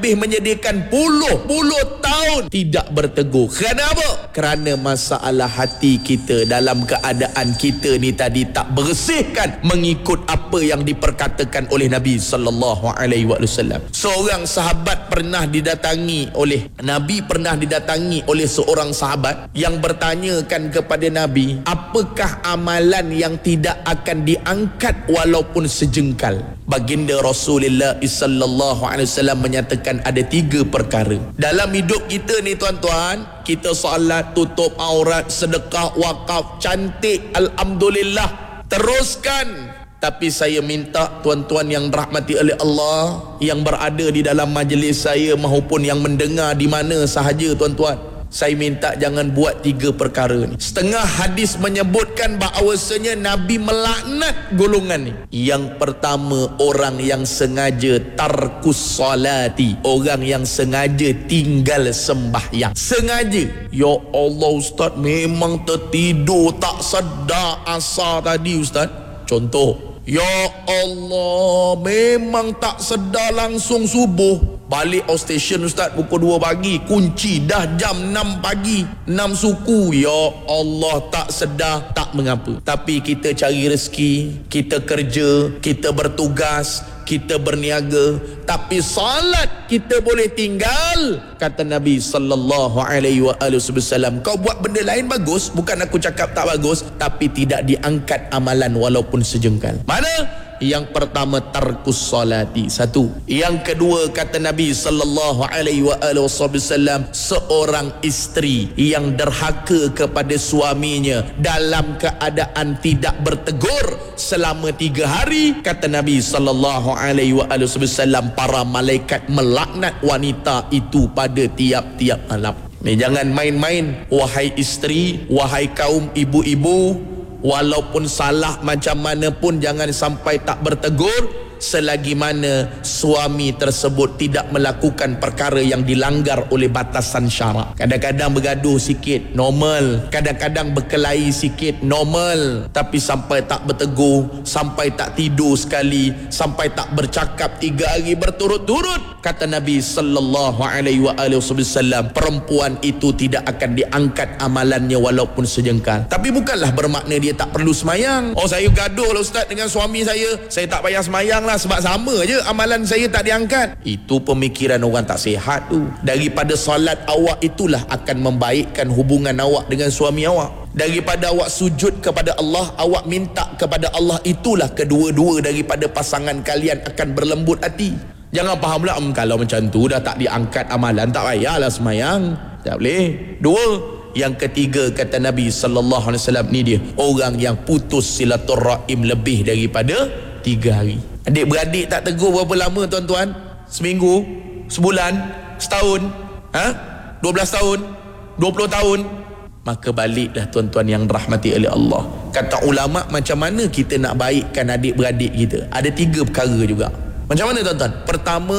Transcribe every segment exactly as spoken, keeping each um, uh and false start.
lebih menyediakan puluh-puluh tahun tidak bertegur. Kenapa? Kerana masalah hati kita dalam keadaan kita ni tadi tak bersihkan mengikut apa yang diperkatakan oleh Nabi sallallahu alaihi wasallam. Seorang sahabat pernah didatangi oleh Nabi pernah didatangi oleh seorang sahabat yang bertanyakan kepada Nabi, apakah amalan yang tidak akan diangkat walaupun sejengkal? Baginda Rasulullah sallallahu alaihi wasallam menyatakan ada tiga perkara dalam hidup kita ni tuan-tuan. Kita solat, tutup aurat, sedekah, wakaf, cantik, alhamdulillah, teruskan. Tapi saya minta tuan-tuan yang dirahmati oleh Allah, yang berada di dalam majlis saya maupun yang mendengar di mana sahaja tuan-tuan, saya minta jangan buat tiga perkara ni. Setengah hadis menyebutkan bahawasanya Nabi melaknat golongan ni. Yang pertama, orang yang sengaja tarkus salati, orang yang sengaja tinggal sembahyang. Sengaja. Ya Allah Ustaz, memang tertidur tak sedar asar tadi Ustaz. Contoh, ya Allah, memang tak sedar langsung subuh. Balik outstation Ustaz pukul dua pagi, kunci dah jam enam pagi, enam suku. Ya Allah, tak sedar, tak mengapa. Tapi kita cari rezeki, kita kerja, kita bertugas, kita berniaga, tapi salat kita boleh tinggal. Kata Nabi sallallahu alaihi wasallam, kau buat benda lain bagus, bukan aku cakap tak bagus, tapi tidak diangkat amalan walaupun sejengkal. Mana? Yang pertama, tarkus salati. Satu. Yang kedua, kata Nabi sallallahu alaihi wasallam, seorang isteri yang derhaka kepada suaminya dalam keadaan tidak bertegur selama tiga hari. Kata Nabi sallallahu alaihi wasallam, para malaikat melaknat wanita itu pada tiap-tiap malam. Ni jangan main-main, wahai isteri, wahai kaum ibu-ibu. Walaupun salah macam mana pun jangan sampai tak bertegur selagi mana suami tersebut tidak melakukan perkara yang dilanggar oleh batasan syarak. Kadang-kadang bergaduh sikit, normal. Kadang-kadang berkelahi sikit, normal. Tapi sampai tak bertegur, sampai tak tidur sekali, sampai tak bercakap tiga hari berturut-turut, kata Nabi sallallahu alaihi wasallam, perempuan itu tidak akan diangkat amalannya walaupun sejengkal. Tapi bukanlah bermakna dia tak perlu semayang. Oh, saya gaduh lah Ustaz dengan suami saya, saya tak payah semayang lah sebab sama je amalan saya tak diangkat. Itu pemikiran orang tak sihat tu. Daripada solat awak itulah akan membaikkan hubungan awak dengan suami awak. Daripada awak sujud kepada Allah, awak minta kepada Allah, itulah kedua-dua daripada pasangan kalian akan berlembut hati. Jangan faham pula, kalau macam tu dah tak diangkat amalan, tak payahlah semayang. Tak boleh. Dua. Yang ketiga, kata Nabi sallallahu alaihi wasallam, ni dia orang yang putus silaturrahim lebih daripada tiga hari. Adik-beradik tak tegur berapa lama tuan-tuan? Seminggu, sebulan, setahun, ha? dua belas tahun, dua puluh tahun. Maka baliklah tuan-tuan yang dirahmati oleh Allah. Kata ulama, macam mana kita nak baikkan adik-beradik kita? Ada tiga perkara juga. Macam mana tuan-tuan? Pertama,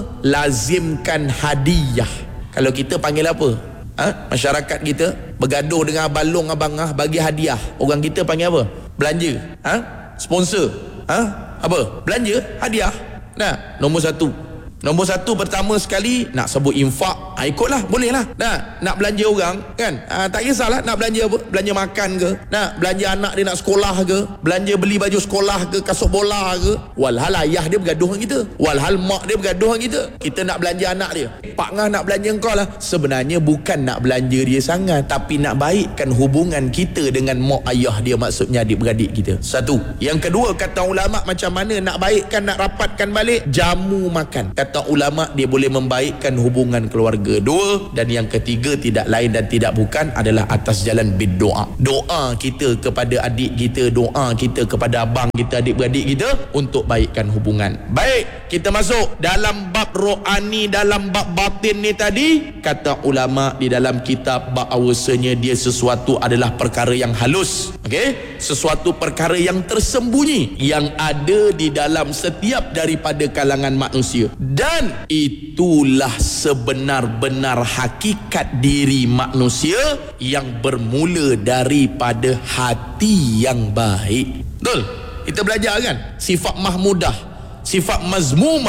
lazimkan hadiah. Kalau kita panggil apa? Ha? Masyarakat kita bergaduh dengan abang long, abang ah, bagi hadiah. Orang kita panggil apa? Belanja. Ha? Sponsor. Ha? Apa? Belanja, hadiah. Nah, nombor satu. Nombor satu, pertama sekali nak sebut infak, ha, ikutlah, boleh lah. Nah, nak belanja orang kan, ha, tak kisahlah nak belanja apa, belanja makan ke, nak belanja anak dia nak sekolah ke, belanja beli baju sekolah ke, kasut bola ke. Walhal ayah dia bergaduh dengan kita, walhal mak dia bergaduh dengan kita. Kita nak belanja anak dia, Pak Ngah nak belanja engkau lah. Sebenarnya bukan nak belanja dia sangat, tapi nak baikkan hubungan kita dengan mak ayah dia, maksudnya adik-beradik kita. Satu. Yang kedua, kata ulama, macam mana nak baikkan, nak rapatkan balik? Jamu makan. Kata ulama, dia boleh membaikkan hubungan keluarga. Dua. Dan yang ketiga, tidak lain dan tidak bukan adalah atas jalan berdoa. Doa kita kepada adik kita, doa kita kepada abang kita, adik-beradik kita, untuk baikkan hubungan. Baik, kita masuk dalam bab rohani, dalam bab batin ni tadi. Kata ulama di dalam kitab, bahawasanya dia sesuatu adalah perkara yang halus, okey, sesuatu perkara yang tersembunyi yang ada di dalam setiap daripada kalangan manusia. Dan itulah sebenar-benar hakikat diri manusia yang bermula daripada hati yang baik. Betul? Kita belajar kan? Sifat mahmudah, sifat mazmumah,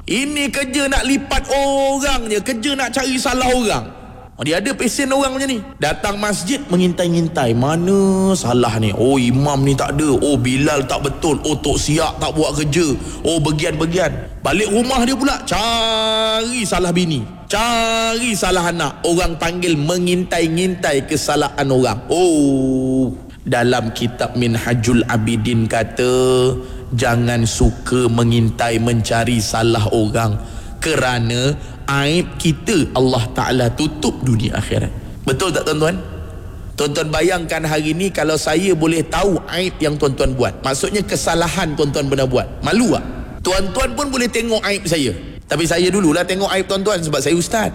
Ini kerja nak lipat orang je, kerja nak cari salah orang. Dia ada pesen orang macam ni. Datang masjid mengintai-ngintai, mana salah ni? Oh, imam ni tak ada. Oh, Bilal tak betul. Oh, Tok Siak tak buat kerja. Oh, bagian-bagian. Balik rumah dia pula cari salah bini, cari salah anak. Orang panggil mengintai-ngintai kesalahan orang. Oh, dalam kitab Minhajul Abidin kata, jangan suka mengintai mencari salah orang, kerana aib kita Allah Ta'ala tutup dunia akhirat. Betul tak tuan-tuan? Tuan-tuan bayangkan hari ni kalau saya boleh tahu aib yang tuan-tuan buat, maksudnya kesalahan tuan-tuan pernah buat, malu tak? Tuan-tuan pun boleh tengok aib saya, tapi saya dululah tengok aib tuan-tuan sebab saya ustaz.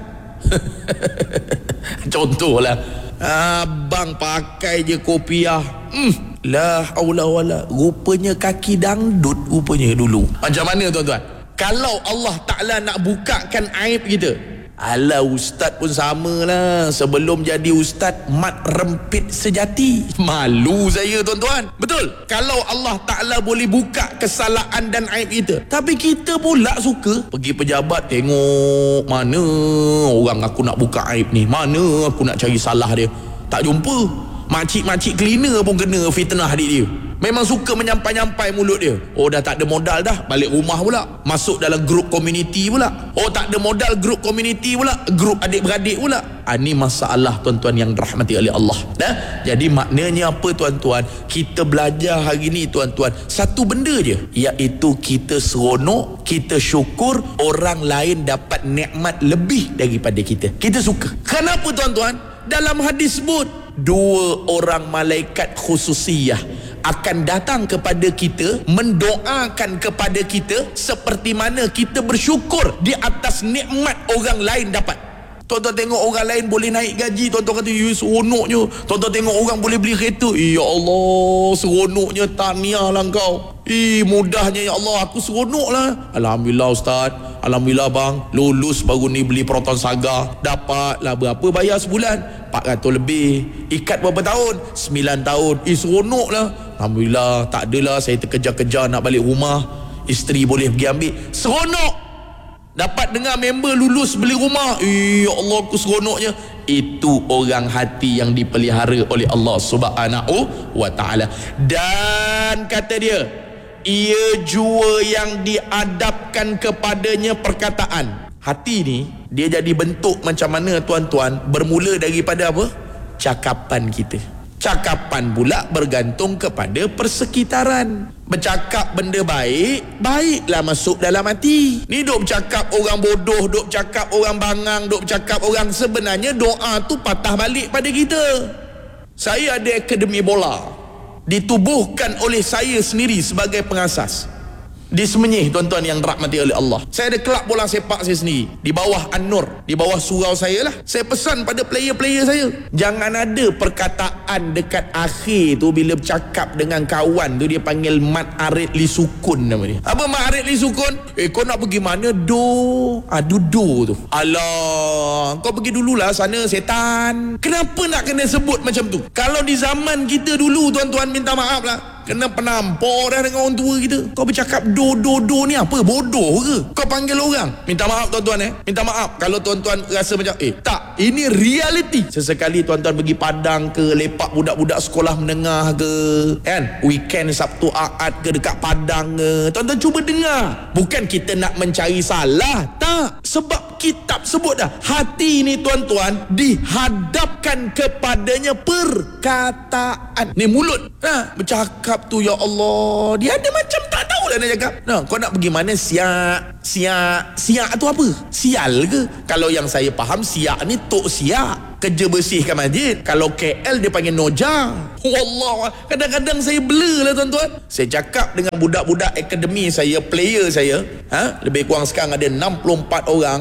Contohlah, abang pakai je kopiah, hmm, la haula wala, rupanya kaki dangdut rupanya dulu. Macam mana tuan-tuan? Kalau Allah Ta'ala nak bukakan aib kita, alah ustaz pun samalah, sebelum jadi ustaz mat rempit sejati. Malu saya tuan-tuan. Betul? Kalau Allah Ta'ala boleh buka kesalahan dan aib kita, tapi kita pula suka pergi pejabat, tengok mana orang aku nak buka aib ni, mana aku nak cari salah dia, tak jumpa. Makcik-makcik cleaner pun kena fitnah adik dia. Memang suka menyampai-nyampai mulut dia. Oh, dah tak ada modal dah, balik rumah pula, masuk dalam grup komuniti pula. Oh, tak ada modal, grup komuniti pula, grup adik-beradik pula. Ah, ni masalah tuan-tuan yang dirahmati oleh Allah. Dah? Jadi maknanya apa tuan-tuan? Kita belajar hari ni tuan-tuan, satu benda je, iaitu kita seronok, kita syukur orang lain dapat nikmat lebih daripada kita. Kita suka. Kenapa tuan-tuan? Dalam hadis sebut, dua orang malaikat khususiyah akan datang kepada kita, mendoakan kepada kita seperti mana kita bersyukur di atas nikmat orang lain dapat. Tuan-tuan tengok orang lain boleh naik gaji, tuan-tuan kata, ya seronoknya. Tuan-tuan tengok orang boleh beli kereta, ya Allah seronoknya, tahniah lah kau. Eh, mudahnya ya Allah, aku seronok lah. Alhamdulillah ustaz, alhamdulillah bang, lulus baru ni beli Proton Saga, dapat lah berapa bayar sebulan? empat ratus lebih. Ikat berapa tahun? sembilan tahun. Eh, seronok lah. Alhamdulillah, tak adalah saya terkejar-kejar nak balik rumah, isteri boleh pergi ambil. Seronok. Dapat dengar member lulus beli rumah, eh ya Allah aku seronoknya. Itu orang hati yang dipelihara oleh Allah Subhanahu wa ta'ala. Dan kata dia, ia jua yang diadapkan kepadanya perkataan. Hati ni dia jadi bentuk macam mana tuan-tuan? Bermula daripada apa? Cakapan kita. Cakapan pula bergantung kepada persekitaran. Bercakap benda baik, baiklah masuk dalam hati. Ni duk bercakap orang bodoh, duk bercakap orang bangang, duk bercakap orang, sebenarnya doa tu patah balik pada kita. Saya ada akademi bola, ditubuhkan oleh saya sendiri sebagai pengasas di Semenyih, tuan-tuan yang dirahmati oleh Allah. Saya ada kelab bola sepak saya sendiri di bawah An-Nur, di bawah surau saya lah. Saya pesan pada player-player saya, jangan ada perkataan dekat akhir tu bila bercakap dengan kawan tu dia panggil mat arid li sukun nama dia. Apa mat arid li sukun? Eh, kau nak pergi mana? Do adu do tu. Alah, kau pergi dululah sana setan. Kenapa nak kena sebut macam tu? Kalau di zaman kita dulu tuan-tuan, minta maaf lah, kena penampor dah dengan orang tua kita. Kau bercakap do do do ni apa? Bodoh ke? Kau panggil orang. Minta maaf tuan-tuan eh. Minta maaf kalau tuan-tuan rasa macam eh tak, ini reality. Sesekali tuan-tuan pergi Padang ke, lepak budak-budak sekolah menengah ke, kan? Weekend Sabtu Ahad ke dekat Padang ke, tuan-tuan cuba dengar. Bukan kita nak mencari salah, tak. Sebab kitab sebut dah, hati ni tuan-tuan dihadapkan kepadanya perkataan. Ni mulut, ha, bercakap tu ya Allah, dia ada macam tak tahu lah nak cakap. Nah, kau nak pergi mana? Siak, siak, siak tu apa? Sial ke? Kalau yang saya faham, siak ni tok siak, kerja bersihkan masjid. Kalau K L dia panggil noja. Wallah, kadang-kadang saya blur lah tuan-tuan. Saya cakap dengan budak-budak akademi saya, player saya, ha? Lebih kurang sekarang ada enam puluh empat orang.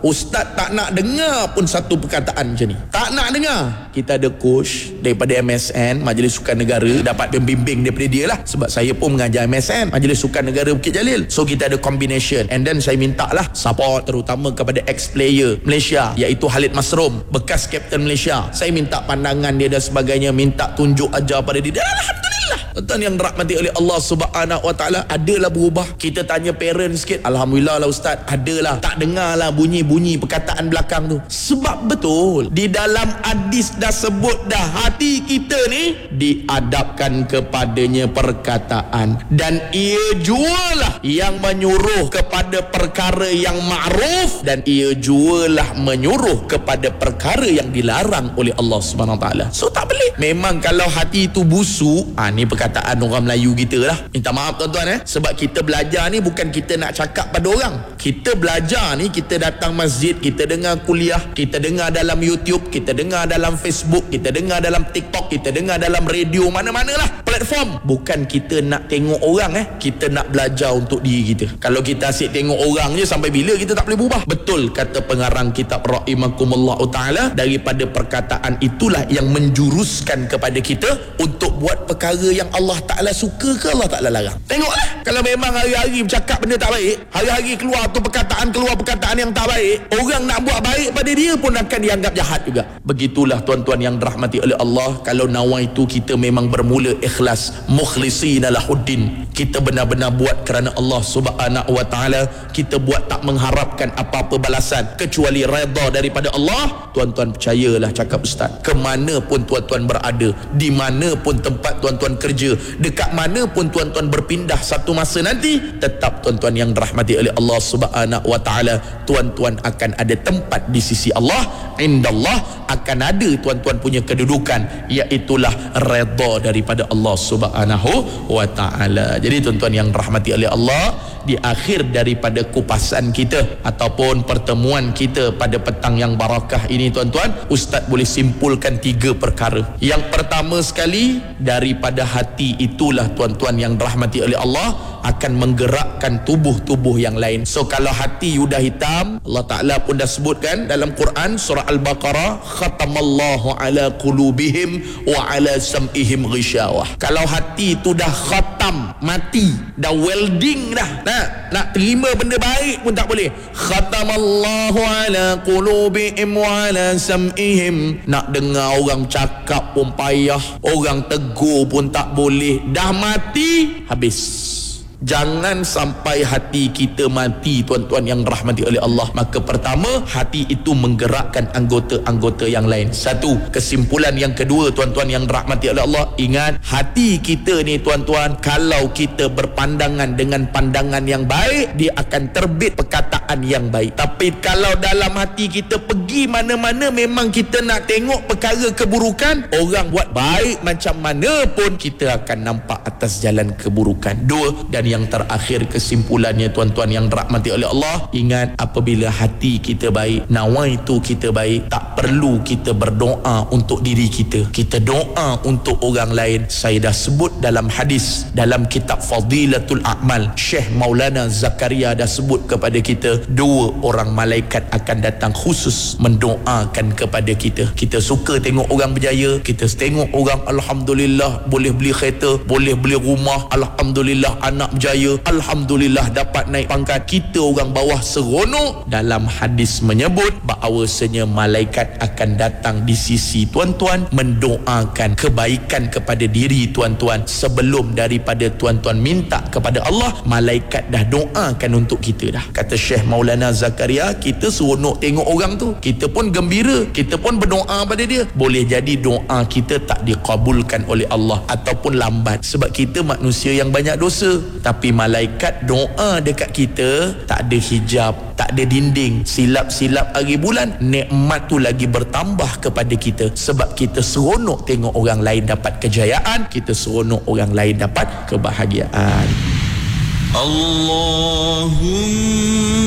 Ustaz tak nak dengar pun satu perkataan macam ni. Tak nak dengar. Kita ada coach daripada M S N, Majlis Sukan Negara, dapat pembimbing daripada dia lah. Sebab saya pun mengajar M S N, Majlis Sukan Negara Bukit Jalil. So kita ada combination. And then saya minta lah support terutama kepada ex-player Malaysia, iaitu Khalid Masrum, bekas Kapten Malaysia. Saya minta pandangan dia dan sebagainya, minta tunjuk ajar pada dia. Dan alhamdulillah, tuan yang dirahmati oleh Allah Subhanahu Wa Taala, adalah berubah. Kita tanya parents sikit, alhamdulillah lah ustaz, adalah tak dengar lah bunyi-bunyi perkataan belakang tu. Sebab betul di dalam hadis dah sebut dah, hati kita ni diadapkan kepadanya perkataan, dan ia jualah yang menyuruh kepada perkara yang ma'ruf, dan ia jualah menyuruh kepada perkara yang dilarang oleh Allah Subhanahu Wa Taala. So tak boleh. Memang kalau hati itu busuk, ah ni perkataan orang Melayu kita lah. Minta maaf tuan-tuan eh, sebab kita belajar ni bukan kita nak cakap pada orang. Kita belajar ni, kita datang masjid, kita dengar kuliah, kita dengar dalam YouTube, kita dengar dalam Facebook, kita dengar dalam TikTok, kita dengar dalam radio, mana-manalah platform. Bukan kita nak tengok orang eh, kita nak belajar untuk diri kita. Kalau kita asyik tengok orang je, sampai bila kita tak boleh berubah? Betul kata pengarang kitab rahimakumullah taala, daripada perkataan itulah yang menjuruskan kepada kita untuk buat perkara yang Allah Taala suka ke Allah Taala larang. Tengoklah, kalau memang hari-hari bercakap benda tak baik, hari-hari keluar tu perkataan, keluar perkataan yang tak baik, orang nak buat baik pada dia pun akan dianggap jahat juga. Begitulah tuan-tuan yang dirahmati oleh Allah. Kalau nawa itu kita memang bermula ikhlas, mukhlisina lahuddin, kita benar-benar buat kerana Allah Subhanahu Wa Taala, kita buat tak mengharapkan apa-apa balasan kecuali redha daripada Allah. Tuan-tuan percayalah cakap ustaz, ke mana pun tuan-tuan berada, di mana pun tempat tuan-tuan kerja, dekat mana pun tuan-tuan berpindah satu masa nanti, tetap tuan-tuan yang dirahmati oleh Allah Subhanahu Wa Taala, tuan-tuan akan ada tempat di sisi Allah. Indallah akan ada tuan-tuan punya kedudukan, iaitulah redha daripada Allah Subhanahu Wa Taala. Jadi tuan-tuan yang dirahmati oleh Allah, di akhir daripada kupasan kita ataupun pertemuan kita pada petang yang barakah ini tuan-tuan, ustaz boleh simpulkan tiga perkara. Yang pertama sekali, daripada hati itulah tuan-tuan yang dirahmati oleh Allah akan menggerakkan tubuh-tubuh yang lain. So kalau hati you dah hitam, Allah Ta'ala pun dah sebutkan dalam Quran surah Al-Baqarah, khatamallahu ala qulubihim wa ala sam'ihim ghishawah. Kalau hati tu dah khatam, mati, dah welding dah, nak, nak terima benda baik pun tak boleh. Khatamallahu ala qulubihim wa ala sam'ihim, nak dengar orang cakap pun payah, orang tegur pun tak boleh, dah mati, habis. Jangan sampai hati kita mati tuan-tuan yang rahmati oleh Allah. Maka pertama, hati itu menggerakkan anggota-anggota yang lain. Satu, kesimpulan yang kedua tuan-tuan yang rahmati oleh Allah, ingat hati kita ni tuan-tuan, kalau kita berpandangan dengan pandangan yang baik, dia akan terbit perkataan yang baik. Tapi kalau dalam hati kita pergi mana-mana memang kita nak tengok perkara keburukan, orang buat baik macam mana pun kita akan nampak atas jalan keburukan. Dua, dan yang yang terakhir kesimpulannya tuan-tuan yang dirahmati oleh Allah, ingat apabila hati kita baik, nawaitu kita baik, tak perlu kita berdoa untuk diri kita, kita doa untuk orang lain. Saya dah sebut dalam hadis dalam kitab Fadilatul A'mal, Syekh Maulana Zakaria dah sebut kepada kita, dua orang malaikat akan datang khusus mendoakan kepada kita. Kita suka tengok orang berjaya, kita tengok orang alhamdulillah boleh beli kereta, boleh beli rumah, alhamdulillah anak berjaya, alhamdulillah dapat naik pangkat, kita orang bawah seronok. Dalam hadis menyebut bahawasanya malaikat akan datang di sisi tuan-tuan mendoakan kebaikan kepada diri tuan-tuan. Sebelum daripada tuan-tuan minta kepada Allah, malaikat dah doakan untuk kita dah. Kata Syekh Maulana Zakaria, kita seronok tengok orang tu, kita pun gembira, kita pun berdoa pada dia. Boleh jadi doa kita tak dikabulkan oleh Allah ataupun lambat sebab kita manusia yang banyak dosa. Tapi malaikat doa dekat kita, tak ada hijab, tak ada dinding, silap-silap hari bulan, nikmat tu lagi bertambah kepada kita sebab kita seronok tengok orang lain dapat kejayaan, kita seronok orang lain dapat kebahagiaan. Allahumma